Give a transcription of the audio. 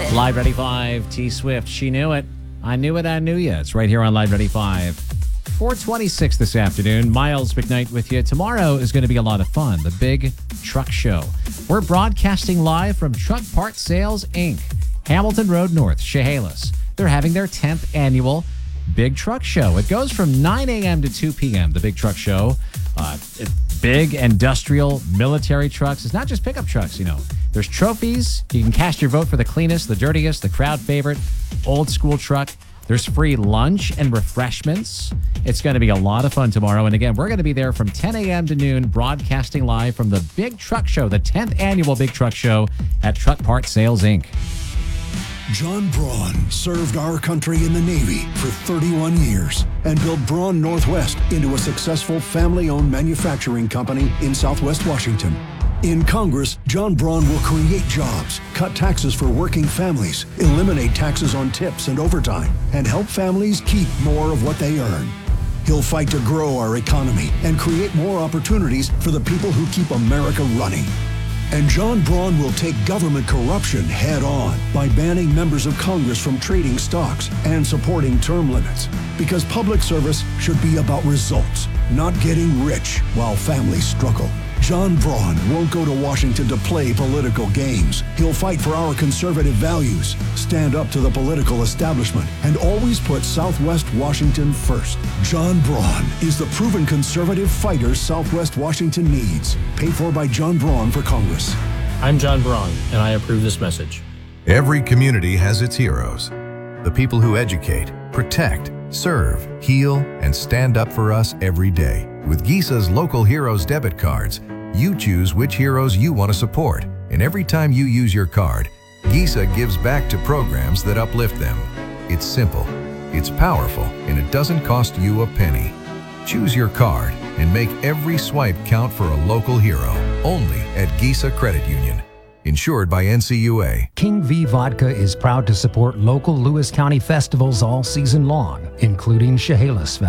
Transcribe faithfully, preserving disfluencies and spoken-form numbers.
Live Ready five, T Swift. She knew it. I knew it, I knew you. It's right here on Live Ready five. four twenty-six this afternoon. Miles McKnight with you. Tomorrow is going to be a lot of fun. The Big Truck Show. We're broadcasting live from Truck Part Sales, Incorporated. Hamilton Road North, Chehalis. They're having their tenth annual Big Truck Show. It goes from nine a.m. to two p.m., the Big Truck Show. Uh, it, big industrial military trucks. It's not just pickup trucks, you know. There's trophies. You can cast your vote for the cleanest, the dirtiest, the crowd favorite, old school truck. There's free lunch and refreshments. It's going to be a lot of fun tomorrow. And again, we're going to be there from ten a.m. to noon, broadcasting live from the Big Truck Show, the tenth annual Big Truck Show at Truck Part Sales, Incorporated. John Braun served our country in the Navy for thirty-one years and built Braun Northwest into a successful family-owned manufacturing company in Southwest Washington. In Congress, John Braun will create jobs, cut taxes for working families, eliminate taxes on tips and overtime, and help families keep more of what they earn. He'll fight to grow our economy and create more opportunities for the people who keep America running. And John Braun will take government corruption head on by banning members of Congress from trading stocks and supporting term limits. Because public service should be about results, not getting rich while families struggle. John Braun won't go to Washington to play political games. He'll fight for our conservative values, stand up to the political establishment, and always put Southwest Washington first. John Braun is the proven conservative fighter Southwest Washington needs. Paid for by John Braun for Congress. I'm John Braun, and I approve this message. Every community has its heroes. The people who educate, protect, serve, heal, and stand up for us every day. With Gisa's Local Heroes debit cards, you choose which heroes you want to support. And every time you use your card, Gisa gives back to programs that uplift them. It's simple, it's powerful, and it doesn't cost you a penny. Choose your card and make every swipe count for a local hero. Only at Gisa Credit Union. Insured by N C U A. King V Vodka is proud to support local Lewis County festivals all season long, including Chehalis Festival.